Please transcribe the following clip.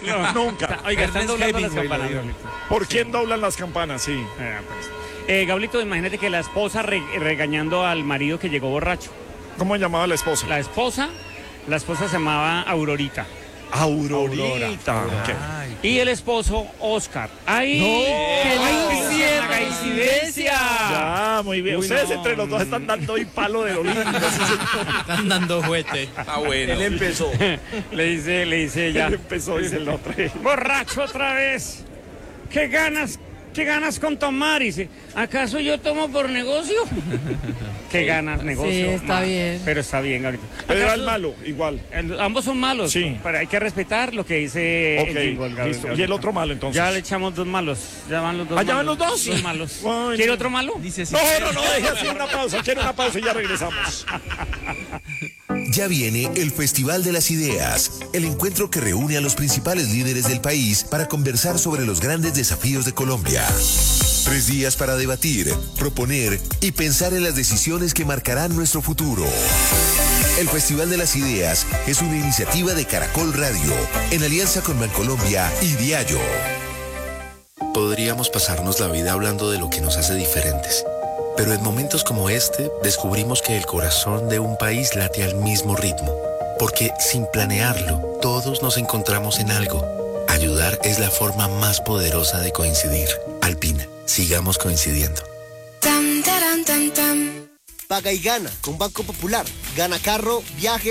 Nunca. Oiga, están doblando las campanas. ¿Por quién doblan las campanas? Sí. Gablito, imagínate que la esposa regañando al marido que llegó borracho. ¿Cómo llamaba la esposa? La esposa se llamaba Aurorita. Aurorita. Okay. Y el esposo, Oscar. ¡Ay! ¡Qué coincidencia! Ya, muy bien. Ustedes entre los dos están dando hoy palo de lindo. Están dando juguete. Ah, bueno. Él empezó. Le dice ella. Él empezó, dice el otro. Borracho otra vez. ¿Qué ganas con tomar? Y dice, ¿acaso yo tomo por negocio? ¿Qué ganas, negocio? Sí, está bien. Pero está bien, ahorita. Pero era el malo, igual. Ambos son malos. Sí. Pero hay que respetar lo que dice Ok, el jingle, Gabriel. listo. ¿Y el otro malo, entonces? Ya le echamos dos malos. Ya van los dos. ¿Ya van los dos? Dos malos. Bueno. ¿Quiere otro malo? Dice sí. No, deje así una pausa. Quiero una pausa y ya regresamos. Ya viene el Festival de las Ideas, el encuentro que reúne a los principales líderes del país para conversar sobre los grandes desafíos de Colombia. 3 días para debatir, proponer y pensar en las decisiones que marcarán nuestro futuro. El Festival de las Ideas es una iniciativa de Caracol Radio, en alianza con Bancolombia y Diallo. Podríamos pasarnos la vida hablando de lo que nos hace diferentes. Pero en momentos como este, descubrimos que el corazón de un país late al mismo ritmo. Porque sin planearlo, todos nos encontramos en algo. Ayudar es la forma más poderosa de coincidir. Alpina, sigamos coincidiendo. Paga y gana con Banco Popular. Gana carro, viaje